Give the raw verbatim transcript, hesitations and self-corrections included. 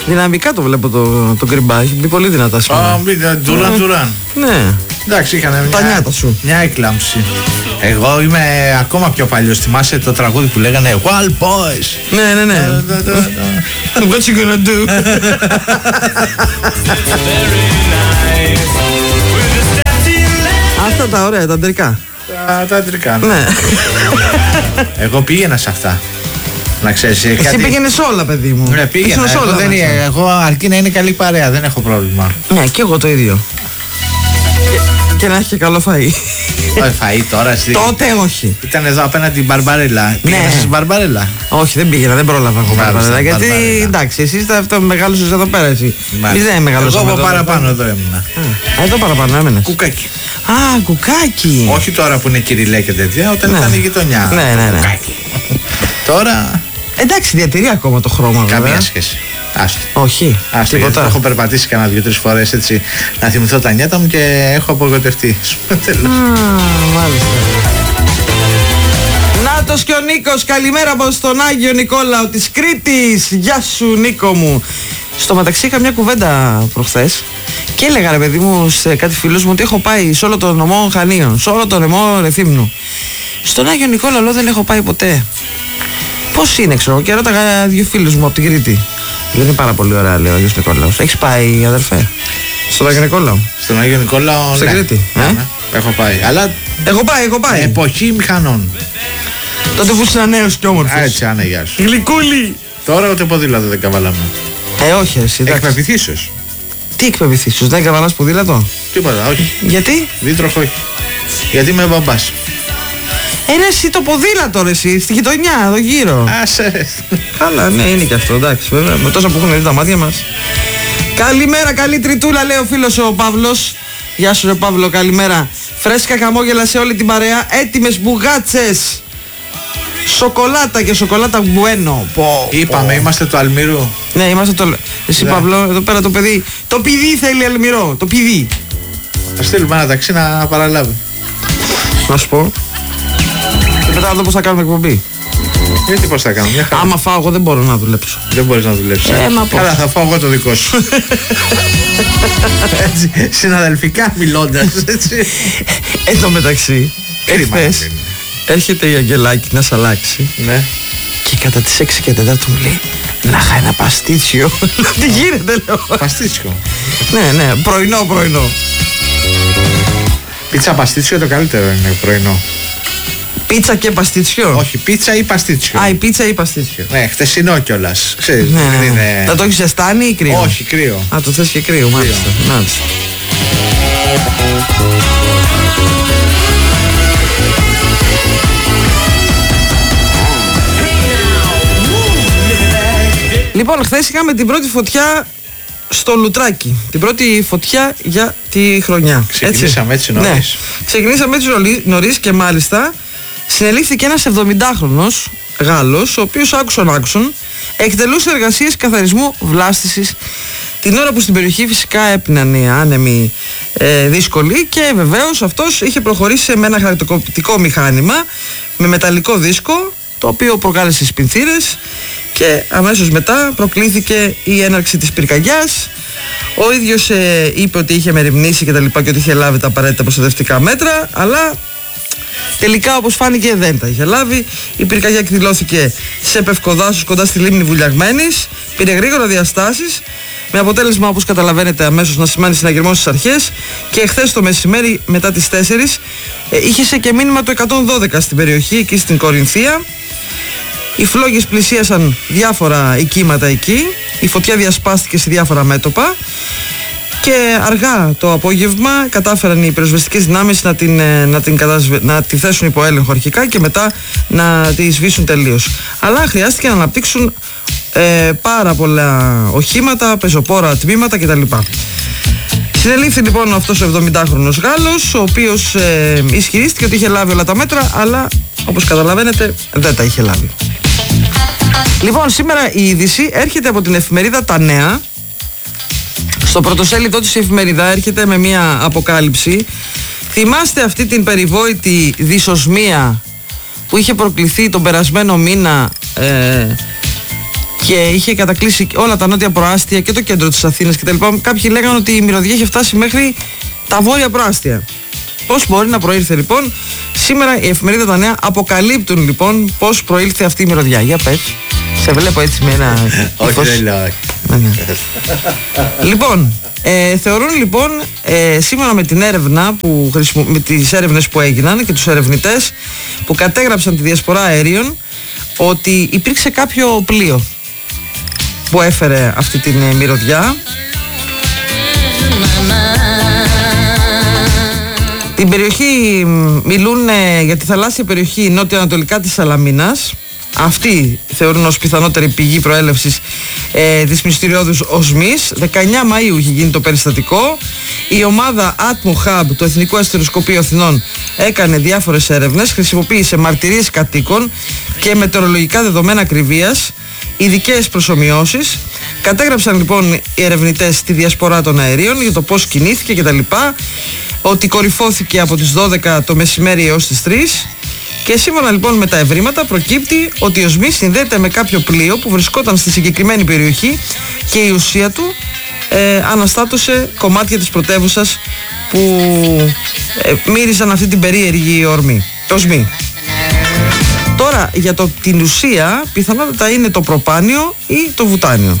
Δυναμικά το βλέπω το, το κρυμπά. Έχει μπει πολύ δυνατά σήμερα. Α, Ντουράν, Ντουράν. Ναι. Εντάξει, είχαν τα νιάτα σου. Μια έκλαμψη. Εγώ είμαι ακόμα πιο παλιός. Θυμάσαι το τραγούδι που λέγανε Wild Boys. Ναι, ναι, ναι. What you gonna do? Αυτά τα ωραία, τα αντρικά. Τα, τα αντρικά. Ναι. Εγώ πήγαινα σε αυτά. Να ξέρεις. Εσύ κάτι... πήγαινε σε όλα, παιδί μου. Ναι, πήγαινα. Εγώ, όλα, δεν, εγώ αρκεί να είναι καλή παρέα, δεν έχω πρόβλημα. Ναι, και εγώ το ίδιο. Και, και να έχει και καλό φαΐ. Όχι φαΐ τώρα. Στη... Τότε όχι. Ήταν εδώ απέναντι την Μπαρμπαρέλα. Πήγαινε Ναι. στην Μπαρμπαρέλα. Όχι, δεν πήγαινα, δεν πρόλαβα εγώ Μπαρμπαρέλα. Γιατί Μπαρμπαρέλα. Εντάξει, εσύ είστε αυτό μεγάλωσες εδώ πέρα. Εσύ. Εμείς δεν μεγαλώσαμε. Εγώ παραπάνω εδώ έμεινα. Α, εδώ παραπάνω έμενες. Κουκάκι. Α, κουκάκι. Όχι τώρα που είναι κυριλέ και τέτοια, όταν ναι. ήταν η γειτονιά. Ναι, ναι, ναι. Κουκάκι. Τώρα. Εντάξει, διατηρεί ακόμα το χρώμα. Καμία βέβαια. σχέση. Άστο. Όχι. Άστο, γιατί έχω περπατήσει κανένα δύο-τρεις φορές έτσι να θυμηθώ τα νιάτα μου και έχω απογοητευτεί. Α, μάλιστα. Νάτος και ο Νίκος, καλημέρα από τον Άγιο Νικόλαο της Κρήτης. Γεια σου Νίκο μου. Στο μεταξύ είχα μια κουβέντα προχθές και έλεγα ρε παιδί μου σε κάτι φίλους μου ότι έχω πάει σε όλο τον νομό Χανίων, σε όλο τον νομό Ρεθύμνου. Στον Άγιο Νικόλαο λέω δεν έχω πάει ποτέ. Πώς είναι, ξέρω, και ρώταγα δύο φίλους μου από την Κρήτη. Δεν είναι πάρα πολύ ωραία, λέει ο Άγιος Νικόλαος. Έχεις πάει, αδερφέ, στον Άγιο Νικόλαο? Στον Άγιο Νικόλαο, στην ναι. Κρήτη. Ναι, ε? ναι. Έχω πάει. Αλλά. Έχω πάει, έχω πάει. Εποχή μηχανών. Τότε που ήσουν νέος και όμορφος. Έτσι, άνα, γεια σου. Γλυκούλη. Τώρα ούτε ποδήλατο δεν καβαλάμε. Ε, όχι, εσύ. Εκπαιδευτήσεως. Τι εκπαιδευτήσεως, δεν καβαλάς ποδήλατο? Τίποτα, όχι. Γιατί? Δίτροχο, όχι. Γιατί είμαι μπαμπάς. Ε, ρε, εσύ το ποδήλατο, ρε, εσύ, στη γειτονιά, εδώ γύρω. Άσε. Καλά, ναι, είναι και αυτό, εντάξει, βέβαια. Με τόσα που έχουν δει τα μάτια μας. Καλημέρα, καλή τριτούλα, λέει ο φίλος ο Παύλος. Γεια σου, ρε Παύλο, καλημέρα. Φρέσκα χαμόγελα σε όλη την παρέα. Έτοιμες μπουγάτσες. Σοκολάτα και σοκολάτα μπουένο. Πω, Είπαμε, πω. Είμαστε του Αλμυρού. Ναι, είμαστε το. Εσύ, ναι. Παύλο, εδώ πέρα το παιδί. Το πηδί θέλει Αλμυρό. Το πηδί. Θα στείλουμε ένα ταξί να παραλάβει. Να σου πω. Και μετά να δω πώς θα κάνουμε εκπομπή. Γιατί πώς θα κάνουμε, μια χαρά. Άμα φάω εγώ δεν μπορώ να δουλέψω. Δεν μπορείς να δουλέψεις. Ε, μα πώς. Καλά, θα φάω εγώ το δικό σου. Έτσι, συναδελφικά μιλώντας, έτσι. Εν τω μεταξύ, εχθές έρχεται η Αγγελάκη να σ' αλλάξει. Ναι. Και κατά τις έξι και τέσσερα του μου λέει να είχα ένα παστίτσιο. Τι γίνεται, λέω. Παστίτσιο. Ναι, ναι, πρωινό, πρωινό. Πίτσα παστίτσιο το καλύτερο είναι πρωινό. Πίτσα και παστίτσιο. Όχι, πίτσα ή παστίτσιο. Α, η πίτσα ή παστίτσιο. Ναι, χτεσινό κιόλας. Ξέρεις, ναι, δεν ναι. είναι... Θα το έχεις ζεστάνει ή κρύο? Όχι, κρύο. Α, το θες και κρύο, μάλιστα. μάλιστα. Λοιπόν, χθες είχαμε την πρώτη φωτιά στο Λουτράκι. Την πρώτη φωτιά για τη χρονιά. Ξεκινήσαμε έτσι, έτσι νωρίς. Ναι. Ξεκινήσαμε έτσι νωρίς και μάλιστα συνελήφθηκε ένας εβδομηντάχρονος Γάλλος, ο οποίος άκουσον άκουσον εκτελούσε εργασίες καθαρισμού βλάστησης την ώρα που στην περιοχή φυσικά έπιναν οι άνεμοι ε, δύσκολοι και βεβαίως αυτός είχε προχωρήσει με ένα χαρακτηριστικό μηχάνημα με μεταλλικό δίσκο, το οποίο προκάλεσε σπινθήρες και αμέσως μετά προκλήθηκε η έναρξη της πυρκαγιάς. Ο ίδιος ε, είπε ότι είχε μεριμνήσει και τα λοιπά και ότι είχε λάβει τα απαραίτητα προστατευτικά μέτρα, αλλά τελικά όπως φάνηκε δεν τα είχε λάβει. Η πυρκαγιά εκδηλώθηκε σε Πευκοδάσους κοντά στη λίμνη Βουλιαγμένης, πήρε γρήγορα διαστάσεις, με αποτέλεσμα όπως καταλαβαίνετε αμέσως να σημάνει συναγερμό στις αρχές και εχθές το μεσημέρι μετά τις τέσσερις ε, είχε σε και μήνυμα το εκατόν δώδεκα στην περιοχή, εκεί στην Κορινθία. Οι φλόγες πλησίασαν διάφορα οικίματα εκεί, η φωτιά διασπάστηκε σε διάφορα μέτωπα και αργά το απόγευμα κατάφεραν οι πυροσβεστικές δυνάμεις να την, να την, κατασβε... να τη θέσουν υπό έλεγχο αρχικά και μετά να τη σβήσουν τελείως. Αλλά χρειάστηκε να αναπτύξουν ε, πάρα πολλά οχήματα, πεζοπόρα τμήματα κτλ. Συνελήφθη λοιπόν αυτός ο εβδομηντάχρονος Γάλλος, ο οποίος ε, ισχυρίστηκε ότι είχε λάβει όλα τα μέτρα, αλλά όπως καταλαβαίνετε δεν τα είχε λάβει. Λοιπόν, σήμερα η είδηση έρχεται από την εφημερίδα Τα Νέα. Στο πρωτοσέλιδό της η εφημερίδα έρχεται με μια αποκάλυψη. Θυμάστε αυτή την περιβόητη δυσοσμία που είχε προκληθεί τον περασμένο μήνα ε, και είχε κατακλείσει όλα τα νότια προάστια και το κέντρο της Αθήνας κτλ. Κάποιοι λέγανε ότι η μυρωδιά είχε φτάσει μέχρι τα βόρεια προάστια. Πώς μπορεί να προήλθε λοιπόν? Σήμερα η εφημερίδα Τα Νέα αποκαλύπτουν λοιπόν πώς προήλθε αυτή η μυρωδιά. Για πες. Σε βλέπω έτσι με ένα. Όχι, δεν λέω. Λοιπόν, ε, θεωρούν λοιπόν ε, σύμφωνα με την έρευνα που χρησιμο... με τις έρευνες που έγιναν και τους ερευνητές που κατέγραψαν τη διασπορά αερίων, ότι υπήρξε κάποιο πλοίο που έφερε αυτή την ε, μυρωδιά. Την περιοχή μιλούν ε, για τη θαλάσσια περιοχή νότιο-ανατολικά της Σαλαμίνας. Αυτοί θεωρούν ως πιθανότερη πηγή προέλευσης ε, της μυστηριώδους οσμής. δεκαεννιά Μαΐου είχε γίνει το περιστατικό. Η ομάδα Atmo Hub του Εθνικού Αστεροσκοπείου Αθηνών έκανε διάφορες έρευνες, χρησιμοποίησε μαρτυρίες κατοίκων και μετεωρολογικά δεδομένα ακριβίας, ειδικές προσομοιώσεις. Κατέγραψαν λοιπόν οι ερευνητές τη διασπορά των αερίων για το πώς κινήθηκε κτλ. Ότι κορυφώθηκε από τις δώδεκα το μεσημέρι έως τις τρεις. Και σύμφωνα λοιπόν με τα ευρήματα προκύπτει ότι η οσμή συνδέεται με κάποιο πλοίο που βρισκόταν στη συγκεκριμένη περιοχή και η ουσία του ε, αναστάτωσε κομμάτια της πρωτεύουσας που ε, μύριζαν αυτή την περίεργη ορμή, οσμή. Τώρα για το, την ουσία πιθανότατα είναι το προπάνιο ή το βουτάνιο.